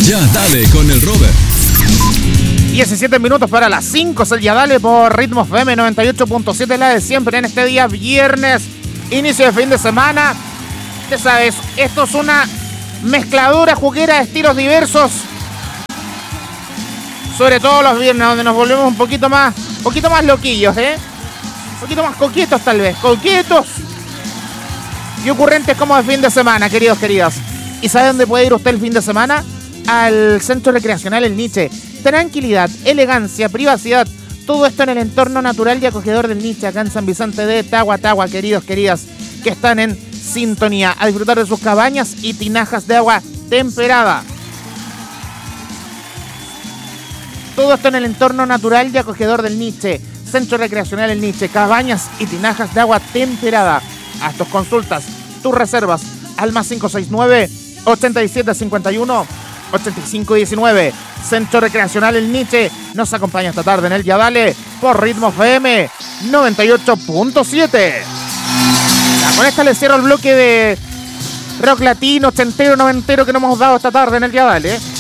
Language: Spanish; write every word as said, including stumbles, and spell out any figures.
Ya dale con el Robert. diecisiete minutos para las cinco, es el Ya Dale por Ritmo F M noventa y ocho punto siete, la de siempre en este día viernes, inicio de fin de semana. Ya sabes, esto es una mezcladura juguera de estilos diversos, sobre todo los viernes, donde nos volvemos un poquito más, un poquito más loquillos, ¿eh? Un poquito más coquetos tal vez, coquetos y ocurrentes como de fin de semana, queridos, queridas. ¿Y sabe dónde puede ir usted el fin de semana? Al Centro Recreacional El Niche. Tranquilidad, elegancia, privacidad, todo esto en el entorno natural y acogedor del Niche, acá en San Vicente de Tagua Tagua, queridos, queridas, que están en sintonía, a disfrutar de sus cabañas y tinajas de agua temperada. Todo esto en el entorno natural y acogedor del Niche, Centro Recreacional El Niche, cabañas y tinajas de agua temperada. Haz tus consultas, tus reservas al más cinco seis nueve, ochenta y siete cincuenta y uno, ochenta y cinco diecinueve. Centro Recreacional El Niche nos acompaña esta tarde en el Ya Dale por Ritmo F M noventa y ocho punto siete. Ya, con esta le cierro el bloque de rock latino, ochentero, noventero que nos hemos dado esta tarde en el Ya Dale.